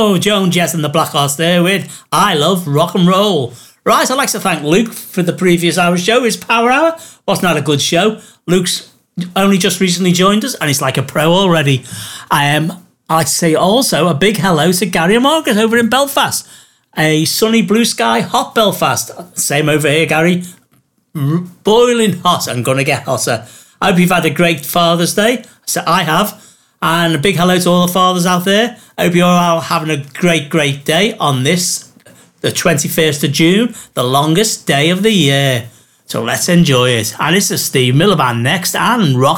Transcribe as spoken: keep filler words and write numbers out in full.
Oh, Joan Jett and the Black Hearts there with I Love Rock and Roll. Right, I'd like to thank Luke for the previous hour show, his Power Hour. Wasn't that a good show? Luke's only just recently joined us and he's like a pro already. I am, I'd like to say also a big hello to Gary and Margaret over in Belfast. A sunny blue sky, hot Belfast. Same over here, Gary. Boiling hot and going to get hotter. I hope you've had a great Father's Day. So I have. And a big hello to all the fathers out there. I hope you're all having a great, great day on this, the twenty-first of June, the longest day of the year. So let's enjoy it. And it's the Steve Miller Band next and rock